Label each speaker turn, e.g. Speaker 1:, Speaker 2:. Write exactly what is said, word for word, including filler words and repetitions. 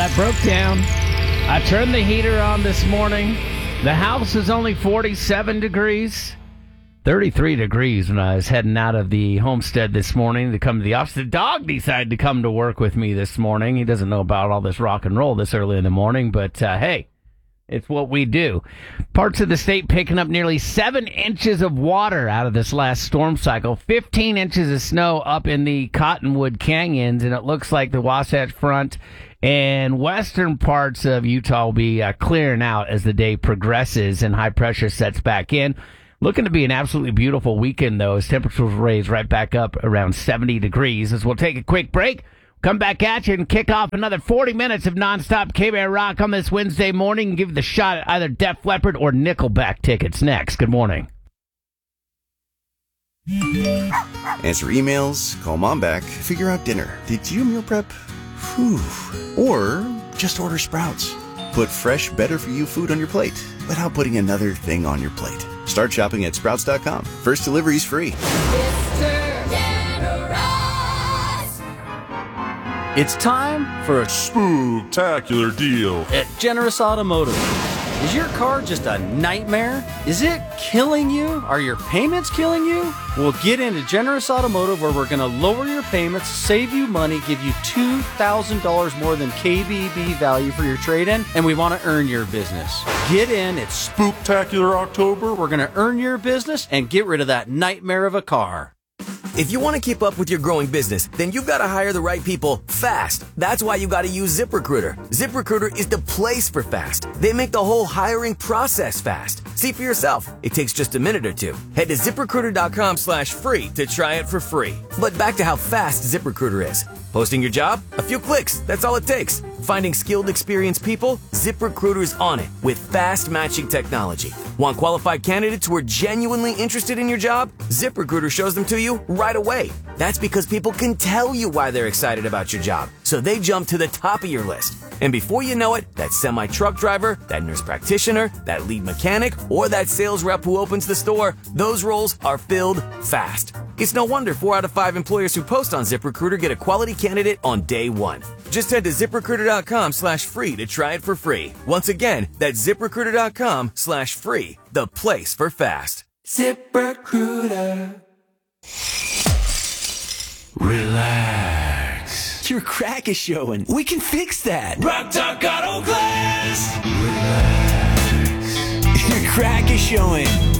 Speaker 1: I broke down. I turned the heater on this morning. The house is only forty-seven degrees. thirty-three degrees when I was heading out of the homestead this morning to come to the office. The dog decided to come to work with me this morning. He doesn't know about all this rock and roll this early in the morning, but uh, hey, it's what we do. Parts of the state picking up nearly seven inches of water out of this last storm cycle. fifteen inches of snow up in the Cottonwood Canyons, and it looks like the Wasatch Front and western parts of Utah will be uh, clearing out as the day progresses and high pressure sets back in. Looking to be an absolutely beautiful weekend, though, as temperatures raise right back up around seventy degrees. As we'll take a quick break, come back at you and kick off another forty minutes of nonstop K-Bear Rock on this Wednesday morning and give the shot at either Def Leppard or Nickelback tickets next. Good morning.
Speaker 2: Answer emails, call mom back, figure out dinner. Did you meal prep? Whew. Or just order Sprouts. Put fresh, better-for-you food on your plate without putting another thing on your plate. Start shopping at Sprouts dot com. First delivery's free.
Speaker 3: It's time for a
Speaker 4: spooktacular deal
Speaker 3: at Generous Automotive. Is your car just a nightmare? Is it killing you? Are your payments killing you? Well, get into Generous Automotive, where we're going to lower your payments, save you money, give you two thousand dollars more than K B B value for your trade-in, and we want to earn your business. Get in, it's
Speaker 4: Spooktacular October.
Speaker 3: We're going to earn your business and get rid of that nightmare of a car.
Speaker 5: If you want to keep up with your growing business, then you've got to hire the right people fast. That's why you got to use ZipRecruiter. ZipRecruiter is the place for fast. They make the whole hiring process fast. See for yourself. It takes just a minute or two. Head to ZipRecruiter.com slash free to try it for free. But back to how fast ZipRecruiter is. Posting your job? A few clicks. That's all it takes. Finding skilled, experienced people? ZipRecruiter's on it with fast matching technology. Want qualified candidates who are genuinely interested in your job? ZipRecruiter shows them to you right away. That's because people can tell you why they're excited about your job, so they jump to the top of your list. And before you know it, that semi-truck driver, that nurse practitioner, that lead mechanic, or that sales rep who opens the store, those roles are filled fast. It's no wonder four out of five employers who post on ZipRecruiter get a quality candidate on day one. Just head to ZipRecruiter.com slash free to try it for free. Once again, that's ZipRecruiter.com slash free, the place for fast.
Speaker 6: ZipRecruiter.
Speaker 7: Relax.
Speaker 6: Your crack is showing. We can fix that.
Speaker 7: Rock Talk Auto Glass.
Speaker 6: Relax. Your crack is showing.